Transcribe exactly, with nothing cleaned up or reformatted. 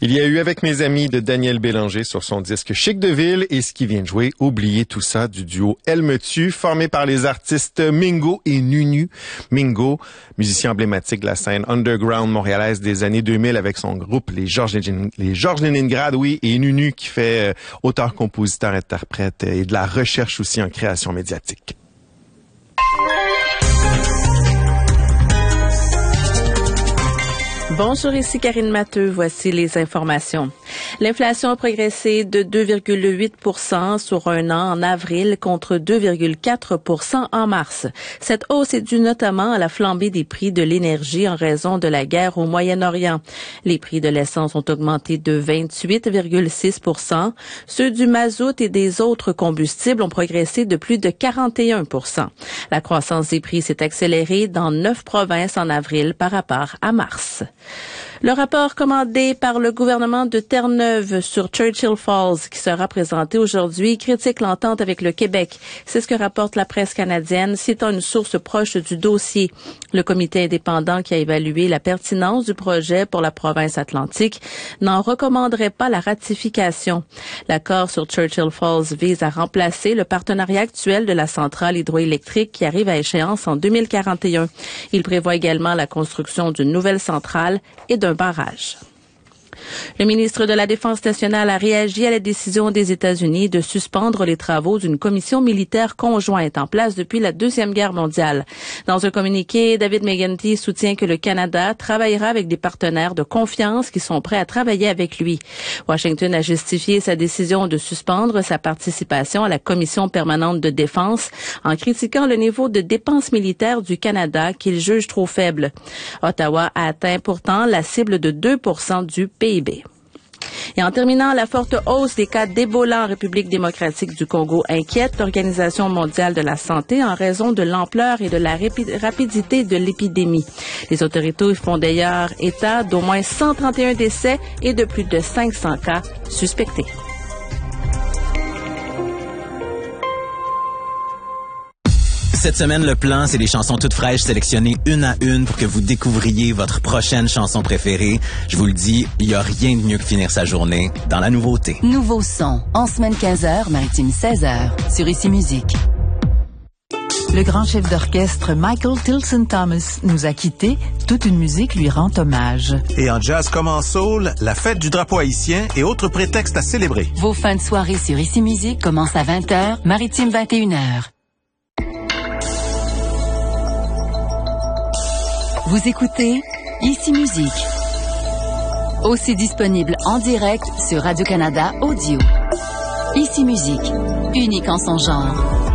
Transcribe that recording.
Il y a eu Avec mes amis de Daniel Bélanger sur son disque Chic de Ville et ce qui vient de jouer Oubliez tout ça du duo Elle me tue, formé par les artistes Mingo et Nunu. Mingo, musicien emblématique de la scène underground montréalaise des années deux mille avec son groupe Les Georges les Georges Leningrad, oui, et Nunu qui fait euh, auteur, compositeur, interprète et de la recherche aussi en création médiatique. Bonjour, ici Karine Matteux. Voici les informations. L'inflation a progressé de deux virgule huit pour cent sur un an en avril contre deux virgule quatre pour cent en mars. Cette hausse est due notamment à la flambée des prix de l'énergie en raison de la guerre au Moyen-Orient. Les prix de l'essence ont augmenté de vingt-huit virgule six pour cent. Ceux du mazout et des autres combustibles ont progressé de plus de quarante et un pour cent. La croissance des prix s'est accélérée dans neuf provinces en avril par rapport à mars. Le rapport commandé par le gouvernement de Terre-Neuve sur Churchill Falls, qui sera présenté aujourd'hui, critique l'entente avec le Québec. C'est ce que rapporte la presse canadienne, citant une source proche du dossier. Le comité indépendant qui a évalué la pertinence du projet pour la province atlantique n'en recommanderait pas la ratification. L'accord sur Churchill Falls vise à remplacer le partenariat actuel de la centrale hydroélectrique qui arrive à échéance en deux mille quarante et un. Il prévoit également la construction d'une nouvelle centrale et d'un barrage. Le ministre de la Défense nationale a réagi à la décision des États-Unis de suspendre les travaux d'une commission militaire conjointe en place depuis la Deuxième Guerre mondiale. Dans un communiqué, David McGuinty soutient que le Canada travaillera avec des partenaires de confiance qui sont prêts à travailler avec lui. Washington a justifié sa décision de suspendre sa participation à la Commission permanente de défense en critiquant le niveau de dépenses militaires du Canada qu'il juge trop faible. Ottawa a atteint pourtant la cible de deux pour cent du P I B. Et en terminant, la forte hausse des cas d'Ebola en République démocratique du Congo inquiète l'Organisation mondiale de la santé en raison de l'ampleur et de la rapi- rapidité de l'épidémie. Les autorités font d'ailleurs état d'au moins cent trente et un décès et de plus de cinq cents cas suspectés. Cette semaine, le plan, c'est des chansons toutes fraîches sélectionnées une à une pour que vous découvriez votre prochaine chanson préférée. Je vous le dis, il n'y a rien de mieux que finir sa journée dans la nouveauté. Nouveau son, en semaine quinze heures, maritime seize heures, sur Ici Musique. Le grand chef d'orchestre Michael Tilson Thomas nous a quittés. Toute une musique lui rend hommage. Et en jazz comme en soul, la fête du drapeau haïtien et autres prétextes à célébrer. Vos fins de soirée sur Ici Musique commencent à vingt heures, maritime vingt et une heures. Vous écoutez Ici Musique. Aussi disponible en direct sur Radio-Canada Audio. Ici Musique, unique en son genre.